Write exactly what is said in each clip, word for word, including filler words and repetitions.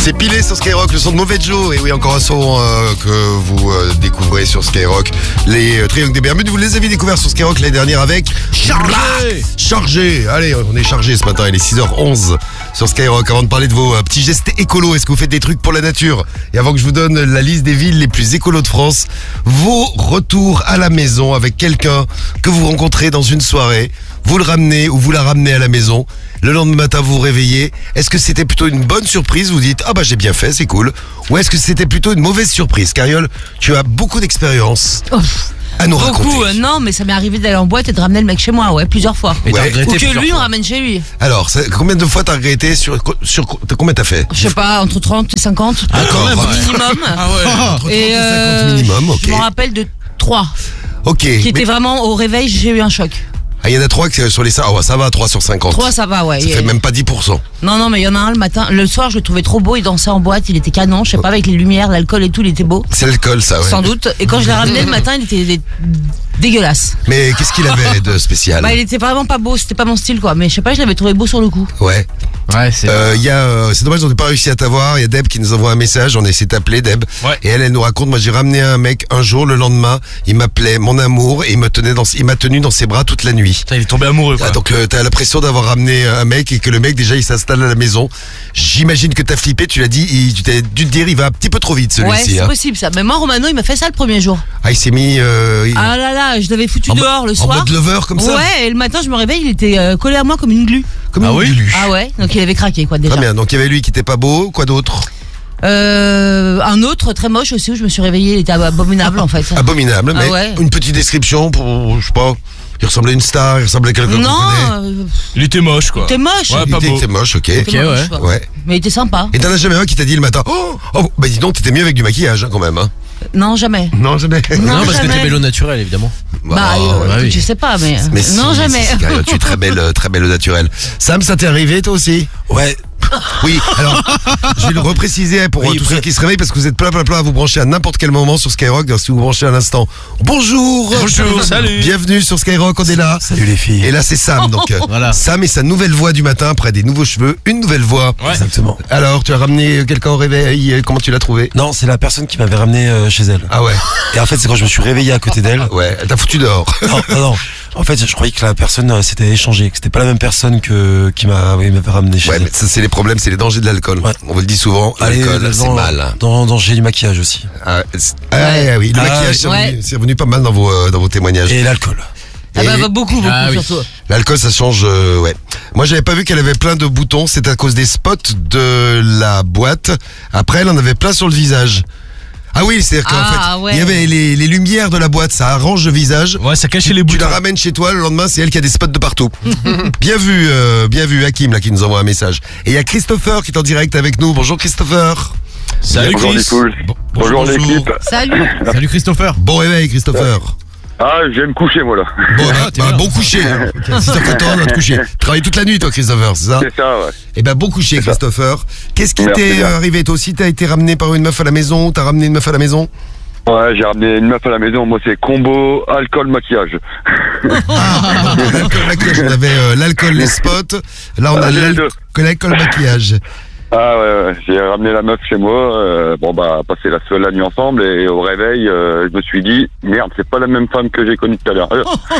C'est pilé sur Skyrock, le son de Mauvais Joe. Et oui, encore un son euh, que vous euh, découvrez sur Skyrock. Les euh, Triangles des Bermudes, vous les avez découverts sur Skyrock l'année dernière avec Chargé. Chargé. Allez, on est chargé ce matin, il est six heures onze sur Skyrock. Avant de parler de vos euh, petits gestes écolos, est-ce que vous faites des trucs pour la nature? Et avant que je vous donne la liste des villes les plus écolos de France, vos retours à la maison avec quelqu'un que vous rencontrez dans une soirée, vous le ramenez ou vous la ramenez à la maison. Le lendemain matin, vous vous réveillez. Est-ce que c'était plutôt une bonne surprise? Vous dites, ah bah j'ai bien fait, c'est cool. Ou est-ce que c'était plutôt une mauvaise surprise? Cariole, tu as beaucoup d'expérience à nous raconter. Beaucoup, euh, non, mais ça m'est arrivé d'aller en boîte et de ramener le mec chez moi, ouais, plusieurs fois. Et ouais. Ou que lui, on ramène chez lui. Alors, ça, combien de fois t'as regretté sur, sur combien t'as fait? Je sais pas, entre trente et cinquante. Ah, quand même, ouais. Minimum. Ah ouais, entre trente et, et cinquante euh, minimum, ok. Je me rappelle de trois. Ok. Qui mais... étaient vraiment au réveil, j'ai eu un choc. Ah, il y en a trois qui sur les cinq. Oh, ça va, trois sur cinquante. trois, ça va, ouais. Ça fait même pas dix pour cent. Non, non, mais il y en a un le matin. Le soir, je le trouvais trop beau. Il dansait en boîte, il était canon. Je sais pas, avec les lumières, l'alcool et tout, il était beau. C'est l'alcool, ça, ouais. Sans doute. Et quand je l'ai ramené le matin, il était dé- dégueulasse. Mais qu'est-ce qu'il avait de spécial? Bah, il était vraiment pas beau. C'était pas mon style, quoi. Mais je sais pas, je l'avais trouvé beau sur le coup. Ouais. Ouais, c'est. Euh, y a, euh, c'est dommage, on n'a pas réussi à t'avoir. Il y a Deb qui nous envoie un message. On a essayé d'appeler Deb. Ouais. Et elle, elle nous raconte, moi, j'ai ramené un mec un jour, le lendemain. Il m'appelait mon amour et il me tenait dans, il m'a tenu dans ses bras toute la nuit. Putain, il est tombé amoureux, quoi. Ah, donc, euh, t'as l'impression d'avoir ramené un mec et que le mec, déjà, il s'installe à la maison. J'imagine que t'as flippé. Tu l'as dit, il, tu t'es dû te dire, il va un petit peu trop vite, Ouais, celui-ci. c'est hein. possible ça. Mais moi, Romano, il m'a fait ça le premier jour. Ah, il s'est mis, euh, il- Ah là là, je l'avais foutu en dehors mo- le en soir. mode lover, comme ça. Ouais, et le matin, je me réveille, il était euh, collé à moi comme une glu. Comme Ah une oui Lulu. Ah ouais, donc il avait craqué, quoi, déjà. Très bien. Donc, il y avait lui qui était pas beau. Quoi d'autre? Euh, un autre très moche aussi où je me suis réveillée, il était abominable en fait. Abominable, Ah mais ouais. une petite description pour, je sais pas, il ressemblait à une star, il ressemblait à quelqu'un qu'on Non, connaît. euh, Il était moche, quoi. t'es moche. Ouais, Il pas était, beau. il était moche, ok. T'es Ok, moche, ouais. quoi. Ouais. Mais il était sympa. Et t'en as jamais un qui t'a dit le matin, oh, oh bah dis donc, t'étais mieux avec du maquillage, hein, quand même, hein. Non, jamais. Non, jamais. Non, Non, parce que jamais. t'es mélo naturel, évidemment. Bah, Oh, euh, bah oui. je sais pas, mais, mais non, si, jamais. si, si, Cariole, tu es très belle, euh, très belle au naturel. Sam, ça t'est arrivé, toi aussi? Ouais. Oui, alors, je vais le repréciser pour Oui, euh, tous pré- ceux qui se réveillent, parce que vous êtes plein, plein, plein à vous brancher à n'importe quel moment sur Skyrock. Donc, si vous branchez à l'instant, bonjour. Bonjour, salut. Bienvenue sur Skyrock, on est là. Salut les filles. Et là, c'est Sam, donc, euh, Voilà. Sam et sa nouvelle voix du matin, après des nouveaux cheveux, une nouvelle voix. Ouais. Exactement. Alors, tu as ramené quelqu'un au réveil, euh, comment tu l'as trouvé? Non, c'est la personne qui m'avait ramené euh, chez elle. Ah ouais, Et en fait, c'est quand je me suis réveillé à côté d'elle. ouais, elle t'a foutu dehors. Non, non, non. En fait, je croyais que la personne euh, s'était échangée, que c'était pas la même personne que qui m'a oui, m'avait ramené chez Ouais, elle. mais ça, c'est les problèmes, c'est les dangers de l'alcool. Ouais. On vous le dit souvent, Allez, l'alcool, dans- c'est mal. Dans, dans j'ai du maquillage aussi. Ah, c'est- ah, ouais, oui, le Ah, maquillage, c'est ouais. revenu, c'est revenu pas mal dans vos, euh, dans vos témoignages. Et l'alcool. Ah bah, Et bah, beaucoup, beaucoup Ah oui. surtout. l'alcool, ça change, euh, ouais. Moi, j'avais pas vu qu'elle avait plein de boutons, c'est à cause des spots de la boîte. Après, elle en avait plein sur le visage. Ah oui, c'est-à-dire qu'en Ah, fait, ouais. il y avait les, les lumières de la boîte, ça arrange le visage. Ouais, ça cachait les Tu boutons. la ramènes chez toi, le lendemain, c'est elle qui a des spots de partout. Bien vu, euh, bien vu, Hakim, là, qui nous envoie un message. Et il y a Christopher qui est en direct avec nous. Bonjour, Christopher. Salut, Bonjour Chris. les poules. Bon- Bonjour, l'équipe. Salut. Salut, Christopher. Bon réveil, Christopher. Ah, je vais me coucher moi là. Bon, Ah, bah, t'es bah, bien. bon coucher. six heures quatorze, on va te coucher. Tu travailles toute la nuit, toi, Christopher, c'est ça? C'est ça, ouais. Eh ben, bon coucher, Christopher. Qu'est-ce qui Merci t'est bien. arrivé? Toi aussi, t'as été ramené par une meuf à la maison? Ou t'as ramené une meuf à la maison? Ouais, j'ai ramené une meuf à la maison. Moi, c'est combo alcool maquillage. Ah, l'alcool, maquillage. On avait euh, l'alcool, les spots. Là, on a Ah, j'ai les l'alcool, l'alcool, maquillage. Ah ouais, ouais. J'ai ramené la meuf chez moi. euh, bon bah, passer la seule la nuit ensemble et au réveil, euh, je me suis dit merde, c'est pas la même femme que j'ai connue tout à l'heure.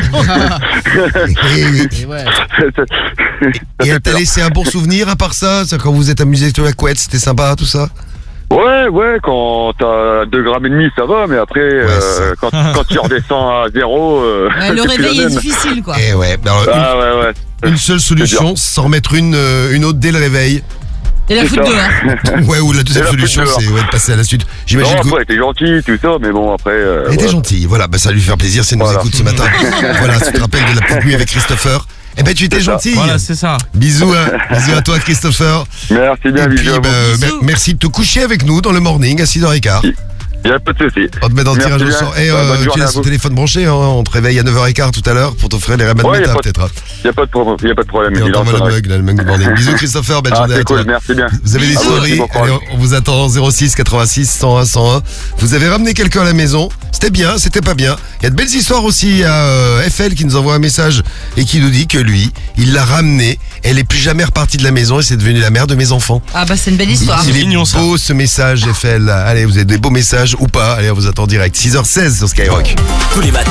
Et, oui. Et ouais. Et elle t'a laissé un bon souvenir à part ça? C'est quand vous êtes amusé sur la couette, c'était sympa, tout ça? Ouais, ouais, quand t'as deux grammes et demi, ça va, mais après, euh, quand, quand tu redescends à zéro, euh, Ouais, le c'est plus la réveil est même. difficile, quoi. Eh ouais, alors, Ah ouais, ouais. une, une seule solution, s'en remettre une, euh, une autre dès le réveil. Et la c'est foutre ça. dehors. Ouais, ou la deuxième Et la solution, foutre c'est dehors. ouais, de passer à la suite. Non, J'imagine que. après, t'es gentil, tout ça, mais bon, après. Euh, Elle était voilà. gentille, voilà, bah, ça va lui faire plaisir si elle nous Voilà. écoute ce matin. Voilà, tu te rappelles de la petite nuit avec Christopher. Eh ben, tu étais C'est ça. gentille. Voilà, c'est ça. Bisous, hein. Bisous à toi, Christopher. Merci bien, Et puis, bisous à bah, vous. mer- Bisous. merci de te coucher avec nous dans le morning à six heures quinze. Il n'y a pas de souci. On te met dans le Merci tirage au bien. sort. Et Ouais, bonne euh, tu journée à laisses ton vous. téléphone branché, hein, on te réveille à neuf heures quinze tout à l'heure pour t'offrir les Raymond Ouais, y a Meta pas de- peut-être. Il n'y a pas de pro- y a pas de problème. Et on Il est en t'envoie le sonnerie. mug, là, le mug du morning. Bisous Christopher, belle Ah, journée c'est à toi. cool, merci bien. Vous avez des Bisous. stories, Bon courage. allez, on vous attend zéro six quatre-vingt-six cent un cent un. Vous avez ramené quelqu'un à la maison, c'était bien, c'était pas bien. Il y a de belles histoires aussi à euh, F L qui nous envoie un message et qui nous dit que lui, il l'a ramenée, elle est plus jamais repartie de la maison et c'est devenu la mère de mes enfants. Ah bah c'est une belle histoire. Il est mignon, ça. beau ce message F L. Allez, vous avez des beaux messages ou pas. Allez, on vous attend direct. six heures seize sur Skyrock. Tous les matins,